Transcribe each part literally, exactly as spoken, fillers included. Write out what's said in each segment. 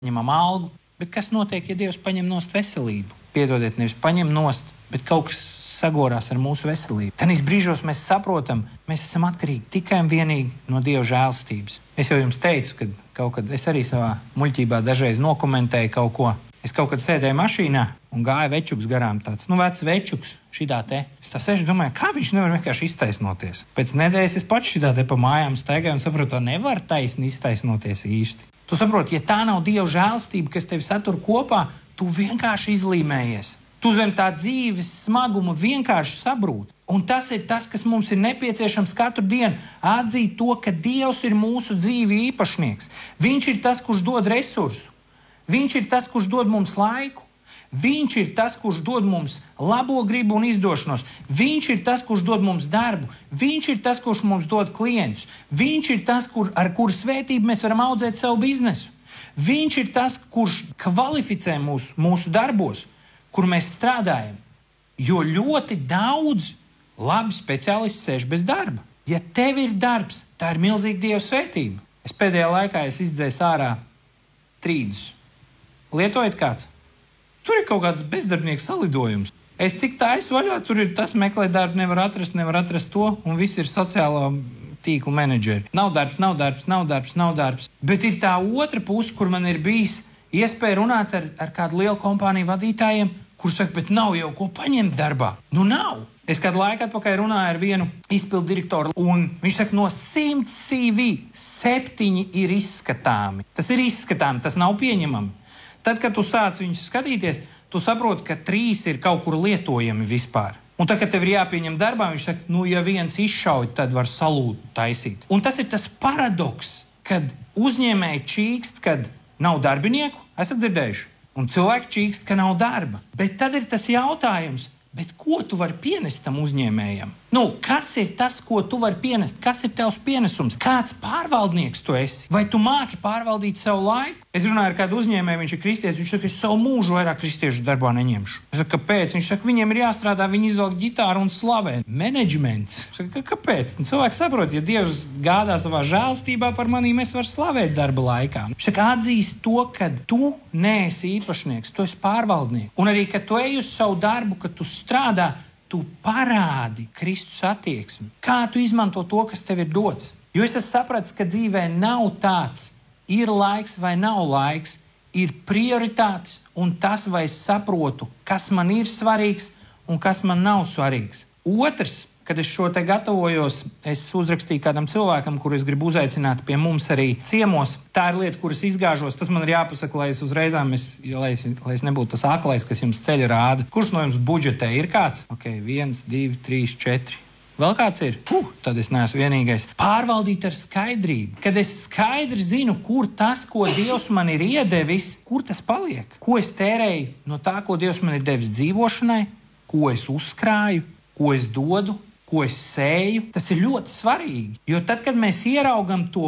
ņemam algu, bet kas notiek, ja Dievs paņem nost veselību? Piedodiet, nevis paņem nost, bet kaut kas sagorās ar mūsu veselību. Tanīs brīžos mēs saprotam, mēs esam atkarīgi tikai un vienīgi no Dieva žēlstības. Es jau jums teicu, ka kaut kad es arī savā muļķībā dažreiz nokomentēju kaut ko. Es kaut kad sēdēju mašīnā un gāju večuks garām, tāds, nu, vecs večuks, šitā te. Es tā sēžu, domāju, kā viņš nevar vienkārši iztaisnoties. Pēc nedēļas es pats šitā te pa mājām staigāju un saprotu, ka nevar taisni iztaisnoties īsti. Tu saproti, ja tā nav Dieva žēlstība, kas tevi satur kopā, tu vienkārši izlīmējies. Tu zem tā dzīves smaguma vienkārši sabrūc. Un tas ir tas, kas mums ir nepieciešams katru dienu. Atzīt to, ka Dievs ir mūsu dzīvi īpašnieks. Viņš ir tas, kurš dod resursu. Viņš ir tas, kurš dod mums laiku. Viņš ir tas, kurš dod mums labo gribu un izdošanos. Viņš ir tas, kurš dod mums darbu. Viņš ir tas, kurš mums dod klientus. Viņš ir tas, kur, ar kuru svētību mēs varam audzēt savu biznesu. Viņš ir tas, kurš kvalificē mūs, mūsu darbos, kur mēs strādājam. Jo ļoti daudz labi speciālisti sēž bez darba. Ja tev ir darbs, tā ir milzīga Dieva svētība. Es pēdējā laikā es izdzēsu ārā trīdus. Lietojat kāds? Tur ir kaut kāds bezdarbnieks salidojums. Es cik tā es vaļā, tur ir tas meklē darbu, nevar atrast, nevar atrast to, un viss ir sociālā tīkla menedžeri. Nav darbs, nav darbs, nav darbs, nav darbs. Bet ir tā otra puse, kur man ir bijis iespēja runāt ar, ar kādu lielu kompāniju vadītājiem, kur saka, bet nav jau ko paņemt darbā. Nu nav. Es kādu laiku atpakaļ runāju ar vienu izpildu direktoru, un viņš saka, no simts C V septiņi ir izskatāmi. Tas ir izskatāmi, tas nav pieņemami. Tad, kad tu sāc viņus skatīties, tu saproti, ka trīs ir kaut kur lietojami vispār. Un tad, kad tev ir jāpieņem darbā, viņš saka, nu, ja viens izšauj, tad var salūtu taisīt. Un tas ir tas paradoks, kad uzņēmēji čīkst, kad nav darbinieku, esat dzirdējuši, un cilvēki čīkst, ka nav darba. Bet tad ir tas jautājums, bet ko tu vari pienest tam uzņēmējam? Nu, kas ir tas, ko tu vari pienest? Kas ir tavs pienesums? Kāds pārvaldnieks tu esi? Vai tu māki pārvaldīt savu laiku? Es runāju ar kādu uzņēmēju, viņš ir kristietis, viņš saka, es savu mūžu vairāk kristiešu darbā neņemšu. Es saku, kāpēc? Viņš saka, viņiem ir jāstrādā, viņi izvelk ģitāru un slavē. Menedžments. Es saku, kāpēc? Un cilvēks saprot, ja Dievs gādā savā žēlstībā par manīm, es varu slavēt darba laikā. Viņš saka, atzīst to, ka tu neesi īpašnieks, tu esi pārvaldnieks. Un arī, kad tu ej uz savu darbu, kad tu strādā, tu parādi Kristus attieksmi. Kā tu izmanto to, kas tev ir dots? Jo es esmu sapratis, ka dzīvē nav tāds, ir laiks vai nav laiks, ir prioritātes un tas, vai es saprotu, kas man ir svarīgs un kas man nav svarīgs. Otrs, kad es šo te gatavojos, es uzrakstīju kādam cilvēkam, kuru es gribu uzaicināt pie mums arī ciemos. Tā ir lieta, kuras izgāžos. Tas man ir jāpasaka, lai es uzreizām, es, lai, es, lai es nebūtu tas aklais, kas jums ceļa rāda. Kurš no jums budžetē ir kāds? Ok, viens, divi, trīs, četri. Vēl kāds ir? Huh, tad es neesmu vienīgais. Pārvaldīt ar skaidrību. Kad es skaidri zinu, kur tas, ko Dievs man ir iedevis, kur tas paliek. Ko es tērēju no tā, ko Dievs man ir devis dzīvošanai, ko es uzkrāju, ko es dodu, ko es sēju, tas ir ļoti svarīgi. Jo tad, kad mēs ieraugam to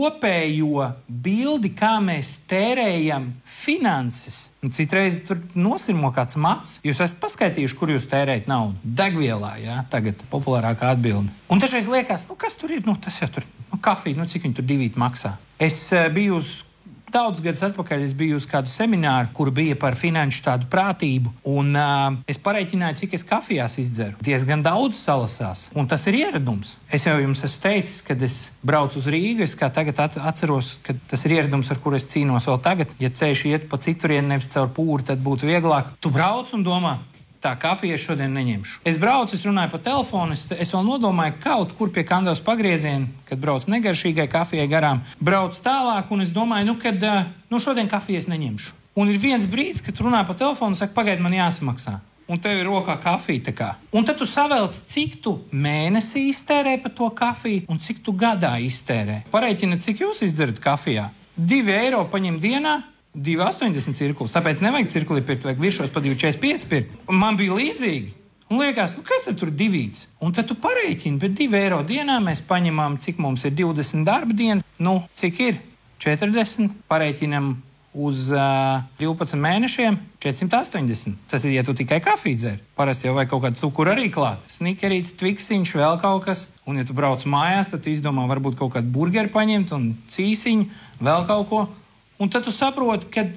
kopējo bildi, kā mēs tērējam finanses, un citreiz tur nosirmo kāds mats, jūs esat paskaitījuši, kur jūs tērējat naudu. Degvielā, jā, tagad populārākā atbilde. Un dažreiz liekas, nu kas tur ir, nu tas jau tur, nu kafija, nu cik viņi tur divīt maksā. Es uh, biju uz Daudz gadus atpakaļ es biju uz kādu semināru, kur bija par finanšu tādu prātību, un uh, es pareiķināju, cik es kafijās izdzeru. Diezgan daudz salasās, un tas ir ieradums. Es jau jums esmu teicis, kad es braucu uz Rīgu, es kā tagad atceros, ka tas ir ieradums, ar kur es cīnos vēl tagad. Ja ceļš iet pa citurienu, nevis caur pūri, tad būtu vieglāk. Tu brauc un domā, tā kafija es šodien neņemšu. Es braucu, es runāju pa telefonu, es, es vēl nodomāju kaut kur pie Kandavas pagrieziena, kad braucu negaršīgai kafijai garām. Braucu tālāk, un es domāju, nu, kad nu, šodien kafiju es neņemšu. Un ir viens brīdis, kad runā pa telefonu, saka, pagaid, man jāsamaksā. Un tev ir rokā kafija tā kā. Un tad tu savelc, cik tu mēnesī iztērē pa to kafiju, un cik tu gadā iztērē. Pareiķina, cik jūs izdzerat kafijā. Divi eiro paņem dienā, divi astoņdesmit cirkulis, tāpēc nevajag cirkuli pirkt, vajag viršos pa divi četrdesmit pieci pirkt. Un man bija līdzīgi. Un liekas, nu kas tad tur divīts? Un tad tu pareiķini, bet divi eiro dienā mēs paņemam, cik mums ir divdesmit darba dienas. Nu, cik ir? četrdesmit. Pareiķinam uz uh, divpadsmit mēnešiem četrsimt astoņdesmit. Tas ir, ja tu tikai kafiju dzer. Parasti jau vajag kaut kādu cukuru arī klāt. Snikerīts, tviksiņš, vēl kaut kas. Un ja tu brauc mājās, tad tu izdomā varbūt kaut kādu burgeri paņemt un cīsiņu, vēl kaut ko. Un tad tu saproti, ka